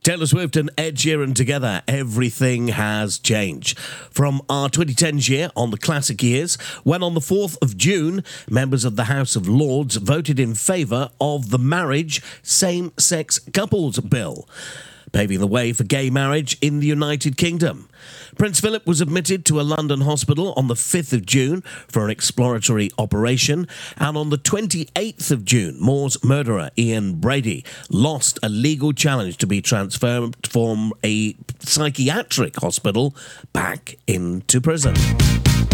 Taylor Swift and Ed Sheeran together, everything has changed. From our 2010s year on the classic years, when on the 4th of June, members of the House of Lords voted in favour of the Marriage Same-Sex Couples Bill, paving the way for gay marriage in the United Kingdom. Prince Philip was admitted to a London hospital on the 5th of June for an exploratory operation, and on the 28th of June, Moore's murderer, Ian Brady, lost a legal challenge to be transferred from a psychiatric hospital back into prison.